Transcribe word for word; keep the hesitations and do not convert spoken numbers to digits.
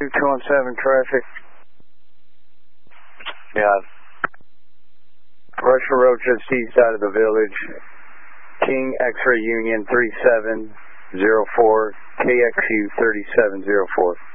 two two one seven traffic. Yeah. Russia Road just east side of the village. King X-Ray Union three seven zero four, K X U thirty-seven zero four.